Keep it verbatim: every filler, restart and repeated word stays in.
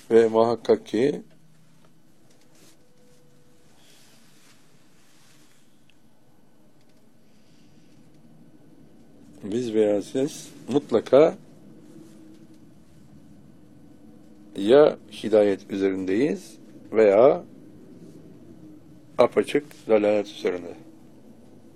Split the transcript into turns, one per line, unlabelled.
Ve muhakkak ki biz veya siz mutlaka ya hidayet üzerindeyiz veya apaçık dalalet üzerinde.